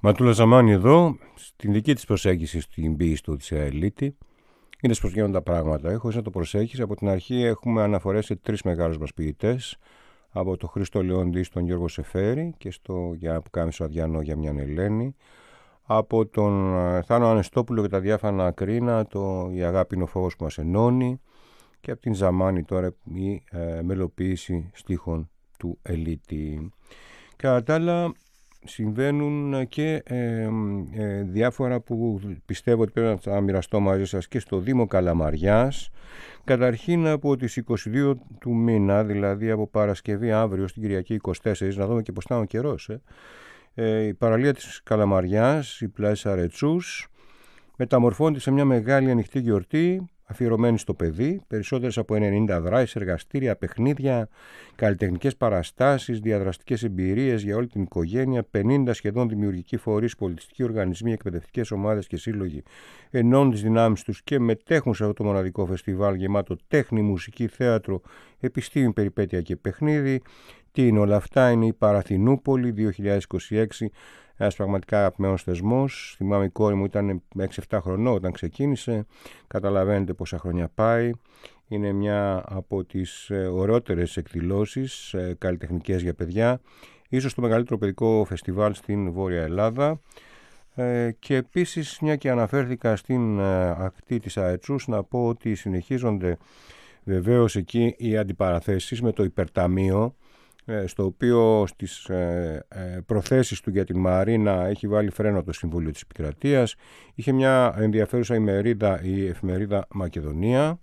Ματούλα Ζαμάνη εδώ, στην δική της προσέγγιση στην ποίηση του Οδυσσέα Ελίτη. Είναι πως γίνονται τα πράγματα. Χωρίς να το προσέχεις, από την αρχή έχουμε αναφορές σε τρεις μεγάλους μας ποιητές. Από τον Χρήστο Λεόντι στον Γιώργο Σεφέρη και στο για Πουκάμισο Αδιανό για μια Ελένη. Από τον Θάνο Ανεστόπουλο και τα διάφανα ακρίνα, η αγάπη είναι ο φόβος που μας ενώνει. Και από την Ζαμάνη τώρα η μελοποίηση στίχων του Ελίτη. Κατά τα άλλα, συμβαίνουν και διάφορα που πιστεύω ότι πρέπει να τα μοιραστώ μαζί σας και στο Δήμο Καλαμαριάς. Καταρχήν από τις 22 του μήνα, δηλαδή από Παρασκευή αύριο στην Κυριακή 24, να δούμε και πως θα είναι ο καιρός. Η παραλία της Καλαμαριάς, η πλάση Αρετσούς, μεταμορφώνεται σε μια μεγάλη ανοιχτή γιορτή αφιερωμένη στο παιδί, περισσότερες από 90 δράσεις, εργαστήρια, παιχνίδια, καλλιτεχνικές παραστάσεις, διαδραστικές εμπειρίες για όλη την οικογένεια, 50 σχεδόν δημιουργικοί φορείς, πολιτιστικοί οργανισμοί, εκπαιδευτικές ομάδες και σύλλογοι ενώνουν τις δυνάμεις τους και μετέχουν σε αυτό το μοναδικό φεστιβάλ γεμάτο τέχνη, μουσική, θέατρο, επιστήμη, περιπέτεια και παιχνίδι. Τι είναι όλα αυτά? Είναι η Παραθυνούπολη 2026, ένας πραγματικά αγαπημένος θεσμός. Θυμάμαι η κόρη μου ήταν 6-7 χρονών όταν ξεκίνησε. Καταλαβαίνετε πόσα χρόνια πάει. Είναι μια από τις ωραιότερες εκδηλώσεις καλλιτεχνικές για παιδιά. Ίσως το μεγαλύτερο παιδικό φεστιβάλ στην Βόρεια Ελλάδα. Και επίσης, μια και αναφέρθηκα στην ακτή της Αετσούς, να πω ότι συνεχίζονται βεβαίως εκεί οι αντιπαραθέσεις με το Υπερταμείο, στο οποίο στις προθέσεις του για την Μαρίνα έχει βάλει φρένο το Συμβούλιο της Επικρατείας. Είχε μια ενδιαφέρουσα ημερίδα η εφημερίδα Μακεδονία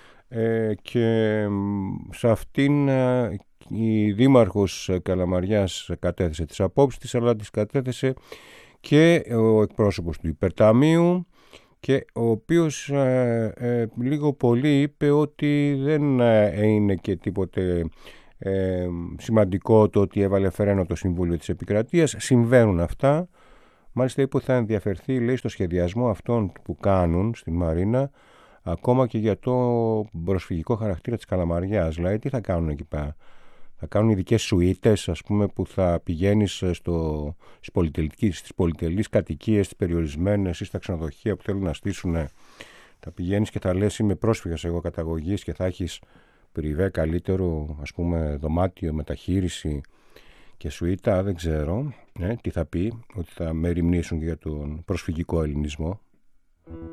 και σε αυτήν η Δήμαρχος Καλαμαριάς κατέθεσε τις απόψεις της, αλλά τις κατέθεσε και ο εκπρόσωπος του Υπερταμείου, και ο οποίος λίγο πολύ είπε ότι δεν είναι και τίποτε σημαντικό το ότι έβαλε φρένο το Συμβούλιο της Επικρατείας. Συμβαίνουν αυτά. Μάλιστα είπε ότι θα ενδιαφερθεί, λέει, στο σχεδιασμό αυτών που κάνουν στην Μαρίνα, ακόμα και για το προσφυγικό χαρακτήρα της Καλαμαριάς. Δηλαδή τι θα κάνουν εκεί πέρα? Θα κάνουν ειδικές σουίτες, ας πούμε, που θα πηγαίνεις στις πολυτελείς κατοικίες, τις περιορισμένες ή στα ξενοδοχεία που θέλουν να στήσουν. Θα πηγαίνεις και θα λες είμαι πρόσφυγας εγώ καταγωγής και θα έχεις πριβέ καλύτερο, ας πούμε, δωμάτιο, μεταχείριση και σουίτα. Δεν ξέρω τι θα πει, ότι θα μεριμνήσουν για τον προσφυγικό ελληνισμό.